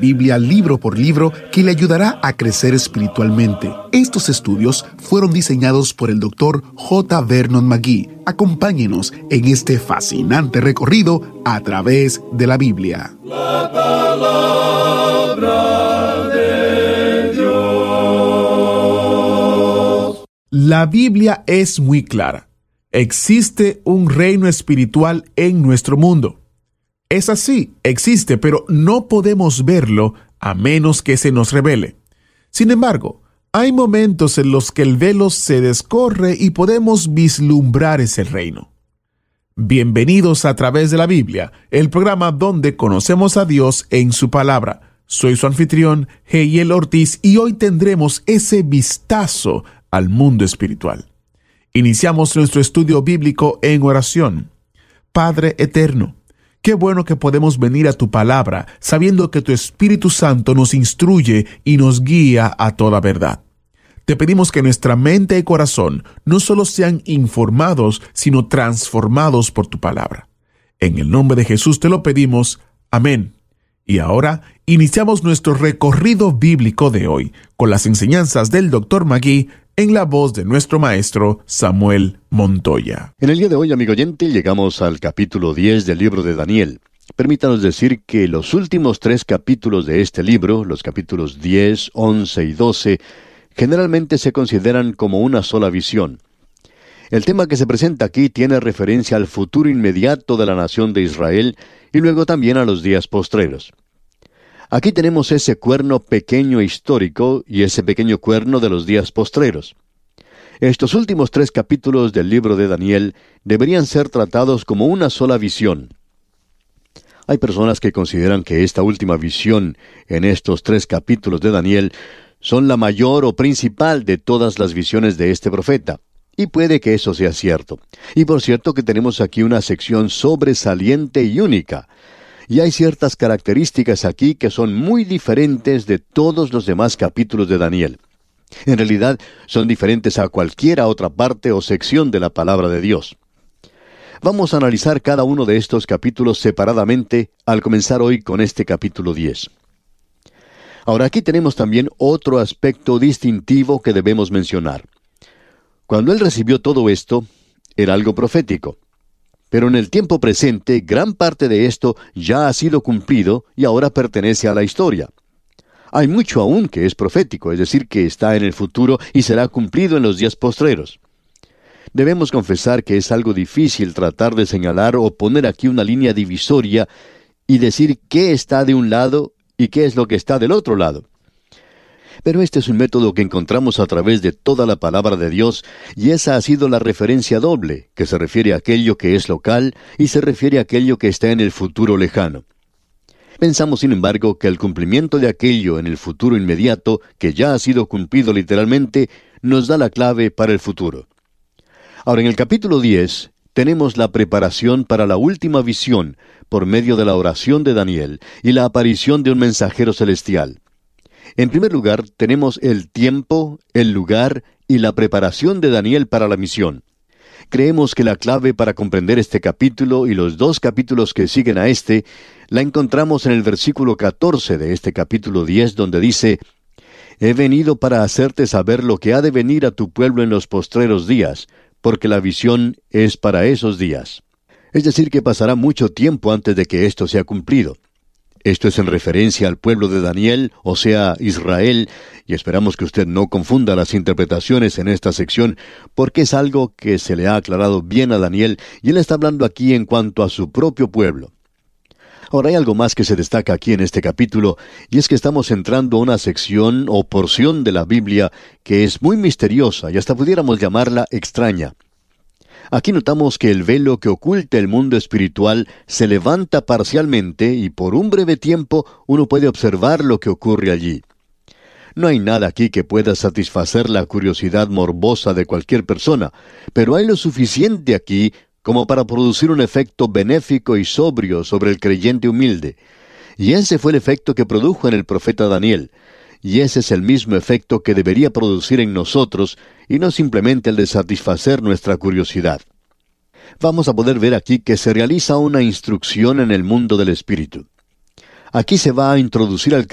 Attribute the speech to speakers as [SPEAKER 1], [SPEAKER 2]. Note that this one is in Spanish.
[SPEAKER 1] Biblia libro por libro que le ayudará a crecer espiritualmente. Estos estudios fueron diseñados por el Dr. J. Vernon McGee. Acompáñenos en este fascinante recorrido a través de la Biblia.
[SPEAKER 2] La palabra de Dios.
[SPEAKER 1] La Biblia es muy clara. Existe un reino espiritual en nuestro mundo. Es así, existe, pero no podemos verlo a menos que se nos revele. Sin embargo, hay momentos en los que el velo se descorre y podemos vislumbrar ese reino. Bienvenidos a Través de la Biblia, el programa donde conocemos a Dios en su palabra. Soy su anfitrión, Heiel Ortiz, y hoy tendremos ese vistazo al mundo espiritual. Iniciamos nuestro estudio bíblico en oración. Padre eterno, qué bueno que podemos venir a tu palabra, sabiendo que tu Espíritu Santo nos instruye y nos guía a toda verdad. Te pedimos que nuestra mente y corazón no solo sean informados, sino transformados por tu palabra. En el nombre de Jesús te lo pedimos. Amén. Y ahora iniciamos nuestro recorrido bíblico de hoy, con las enseñanzas del Dr. McGee, en la voz de nuestro maestro Samuel Montoya.
[SPEAKER 3] En el día de hoy, amigo oyente, llegamos al capítulo 10 del libro de Daniel. Permítanos decir que los últimos 3 capítulos de este libro, los capítulos 10, 11 y 12, generalmente se consideran como una sola visión. El tema que se presenta aquí tiene referencia al futuro inmediato de la nación de Israel y luego también a los días postreros. Aquí tenemos ese cuerno pequeño histórico y ese pequeño cuerno de los días postreros. Estos últimos 3 capítulos del libro de Daniel deberían ser tratados como una sola visión. Hay personas que consideran que esta última visión en estos 3 capítulos de Daniel son la mayor o principal de todas las visiones de este profeta. Y puede que eso sea cierto. Y por cierto que tenemos aquí una sección sobresaliente y única. Y hay ciertas características aquí que son muy diferentes de todos los demás capítulos de Daniel. En realidad, son diferentes a cualquiera otra parte o sección de la palabra de Dios. Vamos a analizar cada uno de estos capítulos separadamente al comenzar hoy con este capítulo 10. Ahora aquí tenemos también otro aspecto distintivo que debemos mencionar. Cuando él recibió todo esto, era algo profético. Pero en el tiempo presente, gran parte de esto ya ha sido cumplido y ahora pertenece a la historia. Hay mucho aún que es profético, es decir, que está en el futuro y será cumplido en los días postreros. Debemos confesar que es algo difícil tratar de señalar o poner aquí una línea divisoria y decir qué está de un lado y qué es lo que está del otro lado. Pero este es un método que encontramos a través de toda la palabra de Dios, y esa ha sido la referencia doble, que se refiere a aquello que es local y se refiere a aquello que está en el futuro lejano. Pensamos, sin embargo, que el cumplimiento de aquello en el futuro inmediato, que ya ha sido cumplido literalmente, nos da la clave para el futuro. Ahora, en el capítulo 10, tenemos la preparación para la última visión, por medio de la oración de Daniel y la aparición de un mensajero celestial. En primer lugar, tenemos el tiempo, el lugar y la preparación de Daniel para la misión. Creemos que la clave para comprender este capítulo y los 2 capítulos que siguen a este, la encontramos en el versículo 14 de este capítulo 10, donde dice: «He venido para hacerte saber lo que ha de venir a tu pueblo en los postreros días, porque la visión es para esos días». Es decir, que pasará mucho tiempo antes de que esto sea cumplido. Esto es en referencia al pueblo de Daniel, o sea, Israel, y esperamos que usted no confunda las interpretaciones en esta sección, porque es algo que se le ha aclarado bien a Daniel, y él está hablando aquí en cuanto a su propio pueblo. Ahora hay algo más que se destaca aquí en este capítulo, y es que estamos entrando a una sección o porción de la Biblia que es muy misteriosa, y hasta pudiéramos llamarla extraña. Aquí notamos que el velo que oculta el mundo espiritual se levanta parcialmente y por un breve tiempo uno puede observar lo que ocurre allí. No hay nada aquí que pueda satisfacer la curiosidad morbosa de cualquier persona, pero hay lo suficiente aquí como para producir un efecto benéfico y sobrio sobre el creyente humilde. Y ese fue el efecto que produjo en el profeta Daniel. Y ese es el mismo efecto que debería producir en nosotros, y no simplemente el de satisfacer nuestra curiosidad. Vamos a poder ver aquí que se realiza una instrucción en el mundo del espíritu. Aquí se va a introducir al